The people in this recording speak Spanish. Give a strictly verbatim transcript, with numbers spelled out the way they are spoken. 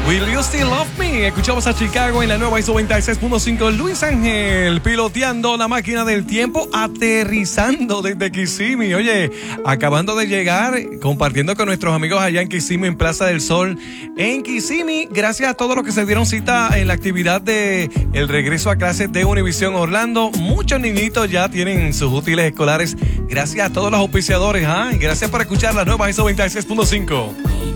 Will You Still Love Me? Escuchamos a Chicago en la nueva I S O noventa y seis punto cinco. Luis Ángel piloteando la máquina del tiempo, aterrizando desde Kissimmee. Oye, acabando de llegar, compartiendo con nuestros amigos allá en Kissimmee, en Plaza del Sol, en Kissimmee. Gracias a todos los que se dieron cita en la actividad de el regreso a clases de Univisión Orlando. Muchos niñitos ya tienen sus útiles escolares. Gracias a todos los auspiciadores, ¿ah? Y gracias por escuchar la nueva I S O noventa y seis punto cinco.